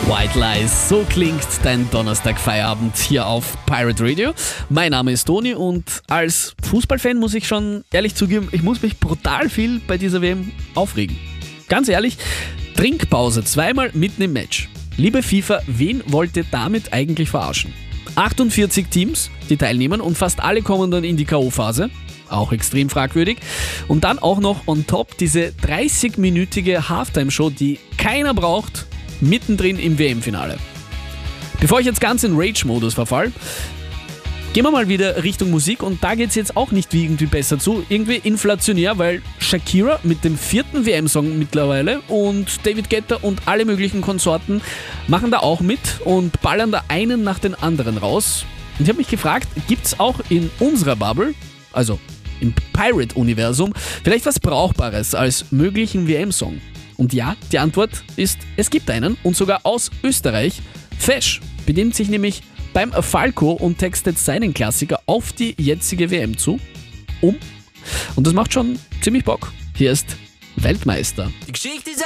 White Lies, so klingt dein Donnerstagfeierabend hier auf Pirate Radio. Mein Name ist Toni und als Fußballfan muss ich schon ehrlich zugeben, ich muss mich brutal viel bei dieser WM aufregen. Ganz ehrlich, Trinkpause zweimal mitten im Match. Liebe FIFA, wen wollt ihr damit eigentlich verarschen? 48 Teams, die teilnehmen und fast alle kommen dann in die K.O.-Phase. Auch extrem fragwürdig. Und dann auch noch on top diese 30-minütige Halftime-Show, die keiner braucht, mittendrin im WM-Finale. Bevor ich jetzt ganz in Rage-Modus verfall, gehen wir mal wieder Richtung Musik und da geht es jetzt auch nicht irgendwie besser zu. Irgendwie inflationär, weil Shakira mit dem 4. WM-Song mittlerweile und David Guetta und alle möglichen Konsorten machen da auch mit und ballern da einen nach den anderen raus. Und ich habe mich gefragt, gibt es auch in unserer Bubble, also im Pirate-Universum, vielleicht was Brauchbares als möglichen WM-Song? Und ja, die Antwort ist, es gibt einen und sogar aus Österreich. Fesch benimmt sich nämlich beim Falco und textet seinen Klassiker auf die jetzige WM um. Und das macht schon ziemlich Bock. Hier ist Weltmeister. Die Geschichte ist